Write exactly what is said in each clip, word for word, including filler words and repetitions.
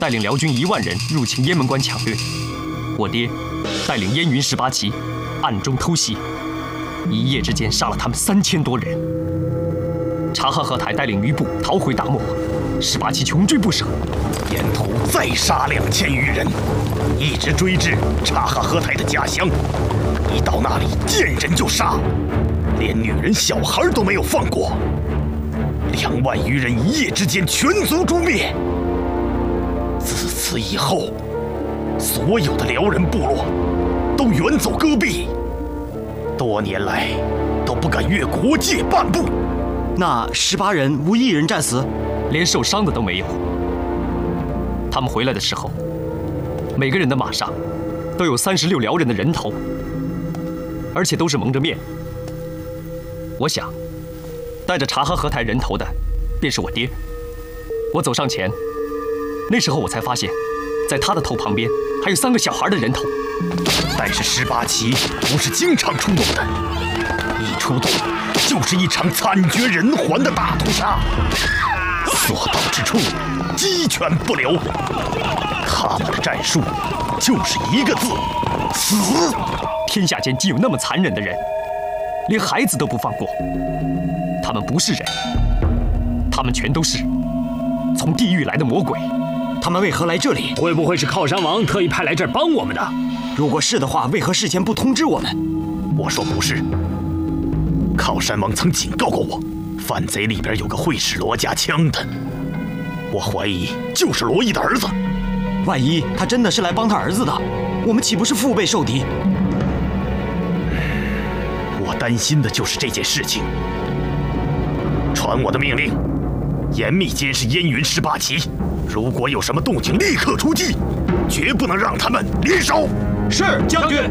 带领辽军一万人入侵雁门关抢掠，我爹带领燕云十八骑暗中偷袭，一夜之间杀了他们三千多人。察哈合台带领余部逃回大漠，十八骑穷追不舍， 沿途再杀两千余人，一直追至察哈合台的家乡。一到那里，见人就杀，连女人小孩都没有放过。两万余人一夜之间全族诛灭。自此以后，所有的辽人部落都远走戈壁，多年来都不敢越国界半步。 那十八人无一人战死， 连受伤的都没有。他们回来的时候，每个人的马上都有三十六辽人的人头，而且都是蒙着面。我想，带着察哈合台人头的，便是我爹。我走上前，那时候我才发现，在他的头旁边还有三个小孩的人头。 但是十八骑不是经常出动的，一出动就是一场惨绝人寰的大屠杀，所到之处鸡犬不留。他们的战术就是一个字：死。 天下间竟有那么残忍的人，连孩子都不放过。他们不是人，他们全都是从地狱来的魔鬼。 他们为何来这里？ 会不会是靠山王特意派来这儿帮我们的？ 如果是的话，为何事前不通知我们？ 我说不是。靠山王曾警告过我，反贼里边有个会使罗家枪的，我怀疑就是罗毅的儿子。 万一他真的是来帮他儿子的，我们岂不是腹背受敌？ 我担心的就是这件事情。传我的命令，严密监视燕云十八骑，如果有什么动静，立刻出击，绝不能让他们联手。 是，将军。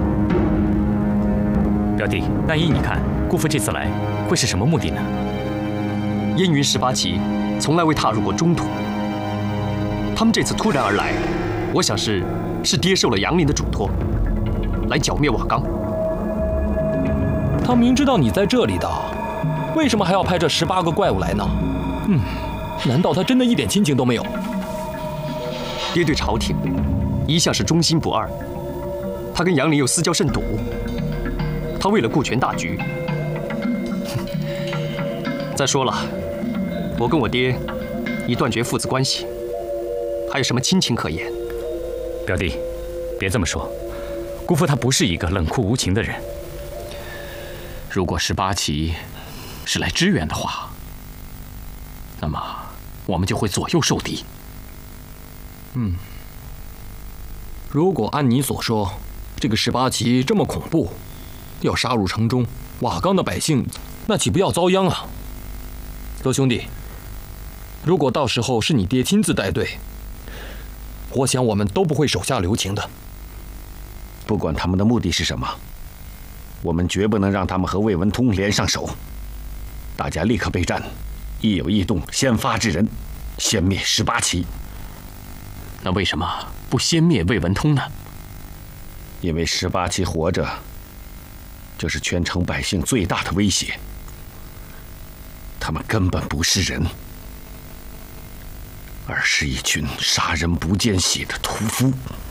表弟，那依你看，姑父这次来会是什么目的呢？ 燕云十八骑从来未踏入过中土，他们这次突然而来，我想是是爹受了杨林的嘱托，来剿灭瓦岗。 他明知道你在这里的，为什么还要派这十八个怪物来呢？嗯，难道他真的一点亲情都没有？ 爹对朝廷一向是忠心不二，他跟杨林又私交甚笃，他为了顾全大局。再说了，我跟我爹已断绝父子关系，还有什么亲情可言？ 表弟，别这么说，姑父他不是一个冷酷无情的人。如果十八骑是来支援的话，那么我们就会左右受敌。 嗯，如果按你所说，这个十八骑这么恐怖，要杀入城中，瓦岗的百姓那岂不要遭殃啊？周兄弟，如果到时候是你爹亲自带队，我想我们都不会手下留情的。 不管他们的目的是什么，我们绝不能让他们和魏文通连上手。大家立刻备战，一有异动，先发制人，先灭十八骑。 那为什么不先灭魏文通呢？ 因为十八骑活着，这是全城百姓最大的威胁。他们根本不是人，而是一群杀人不见血的屠夫。